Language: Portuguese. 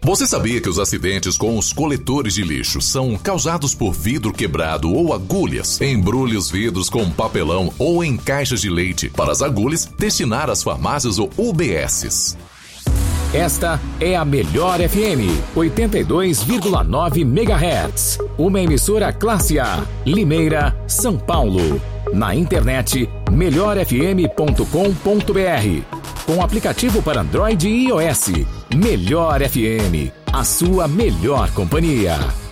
Você sabia que os acidentes com os coletores de lixo são causados por vidro quebrado ou agulhas? Embrulhe os vidros com papelão ou em caixas de leite para as agulhas destinar às farmácias ou UBSs. Esta é a Melhor FM, 82,9 MHz. Uma emissora classe A, Limeira, São Paulo. Na internet, melhorfm.com.br. Com aplicativo para Android e iOS. Melhor FM, a sua melhor companhia.